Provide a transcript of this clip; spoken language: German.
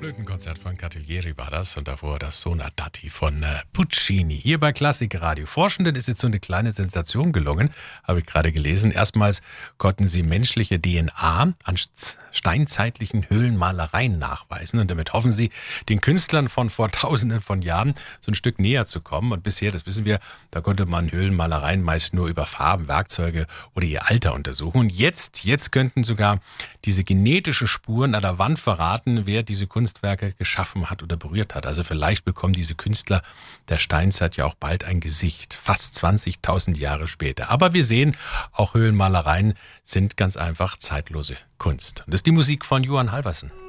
Flötenkonzert von Catiglieri war das und davor das Sonatati von Puccini. Hier bei Klassikradio. Forschenden ist jetzt so eine kleine Sensation gelungen, habe ich gerade gelesen. Erstmals konnten sie menschliche DNA an steinzeitlichen Höhlenmalereien nachweisen und damit hoffen sie, den Künstlern von vor Tausenden von Jahren so ein Stück näher zu kommen. Und bisher, das wissen wir, da konnte man Höhlenmalereien meist nur über Farben, Werkzeuge oder ihr Alter untersuchen. Und jetzt könnten sogar diese genetischen Spuren an der Wand verraten, wer diese Kunstwerke geschaffen hat oder berührt hat. Also vielleicht bekommen diese Künstler der Steinzeit ja auch bald ein Gesicht, fast 20.000 Jahre später. Aber wir sehen, auch Höhlenmalereien sind ganz einfach zeitlose Kunst. Und das ist die Musik von Johann Halvorsen.